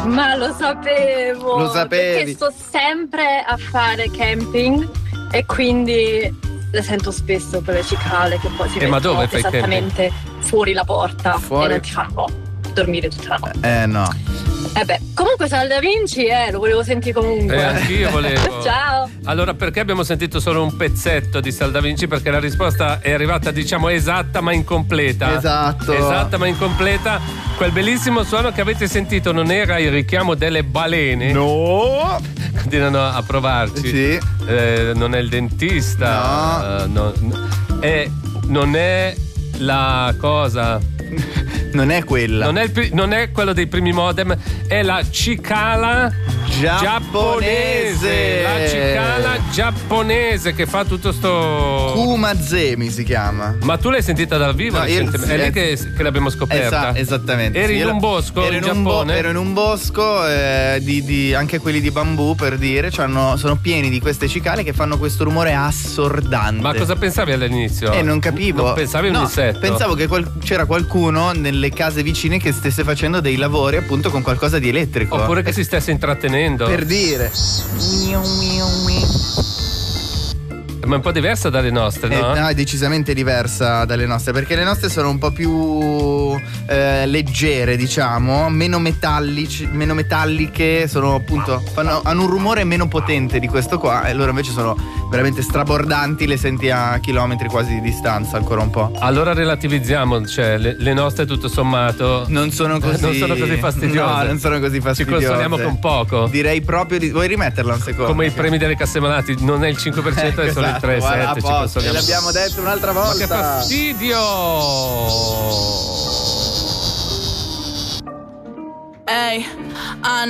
Ma lo sapevo. Lo sapevi. Perché sto sempre a fare camping e quindi le sento spesso per le cicale che poi si ma mettono dove fai esattamente fuori la porta Fuori? e non ti fanno dormire tutta la notte. No. Comunque Sal Da Vinci lo volevo sentire comunque. Anch'io volevo. Ciao. Allora, perché abbiamo sentito solo un pezzetto di Sal Da Vinci? Perché la risposta è arrivata, diciamo, esatta ma incompleta. Esatto. Esatta ma incompleta. Quel bellissimo suono che avete sentito non era il richiamo delle balene? No. Continuano a provarci. Sì. Non è il dentista. Non è la cosa. Non è quella. Non è quello dei primi modem, è la cicala giapponese. La cicala giapponese che fa tutto sto. Kumazemi si chiama. Ma tu l'hai sentita dal vivo? No, recentemente? È lì che l'abbiamo scoperta. Esattamente. Eri in un bosco in Giappone? Ero in un bosco, anche quelli di bambù, per dire, sono pieni di queste cicale che fanno questo rumore assordante. Ma cosa pensavi all'inizio? Non capivo. Non pensavi a un insetto? Pensavo che c'era qualcuno nelle case vicine che stesse facendo dei lavori appunto con qualcosa di elettrico. Oppure che si stesse intrattenendo. Per dire. Ma è un po' diversa dalle nostre, no? No, è decisamente diversa dalle nostre, perché le nostre sono un po' più leggere, diciamo, meno metalliche, sono appunto hanno un rumore meno potente di questo qua, e loro invece sono veramente strabordanti, le senti a chilometri quasi di distanza ancora un po'. Allora relativizziamo, cioè le nostre tutto sommato non sono così fastidiose. No, non sono così fastidiose. Ci consoliamo con poco. Direi proprio vuoi rimetterla un secondo? Come i premi delle casse malati, non è il 5%, è solo il 3,7%. Ci consoliamo. L'abbiamo detto un'altra volta. Ma che fastidio! Hey,